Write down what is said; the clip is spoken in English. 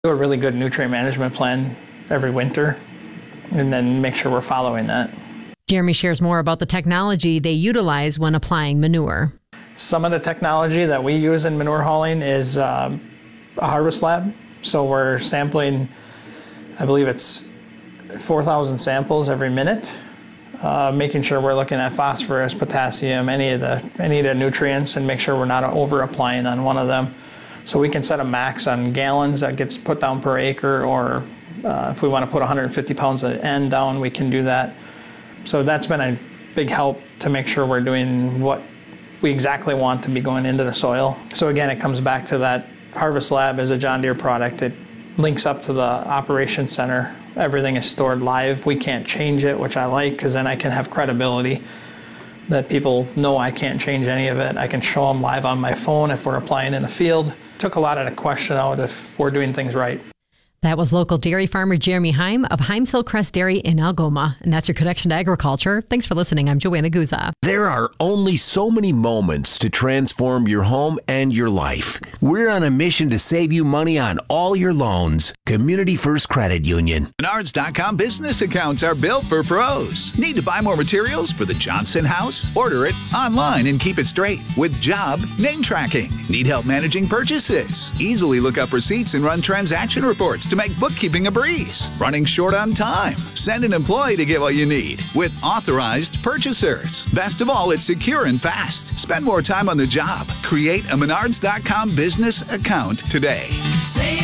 Do a really good nutrient management plan every winter and then make sure we're following that. Jeremy shares more about the technology they utilize when applying manure. Some of the technology that we use in manure hauling is a harvest lab. So we're sampling, I believe it's 4,000 samples every minute, making sure we're looking at phosphorus, potassium, any of the nutrients, and make sure we're not over applying on one of them. So we can set a max on gallons that gets put down per acre, or if we want to put 150 pounds of N down, we can do that. So that's been a big help to make sure we're doing what we exactly want to be going into the soil. So again, it comes back to that Harvest Lab is a John Deere product. It links up to the operations center. Everything is stored live. We can't change it, which I like, because then I can have credibility that people know I can't change any of it. I can show them live on my phone if we're applying in the field. Took a lot of the question out if we're doing things right. That was local dairy farmer Jeremy Heim of Heims Hillcrest Dairy in Algoma. And that's your connection to agriculture. Thanks for listening. I'm Joanna Guza. There are only so many moments to transform your home and your life. We're on a mission to save you money on all your loans. Community First Credit Union. Menards.com business accounts are built for pros. Need to buy more materials for the Johnson house? Order it online and keep it straight with job name tracking. Need help managing purchases? Easily look up receipts and run transaction reports to make bookkeeping a breeze. Running short on time? Send an employee to get what you need with authorized purchasers. Best of all, it's secure and fast. Spend more time on the job. Create a Menards.com business account today.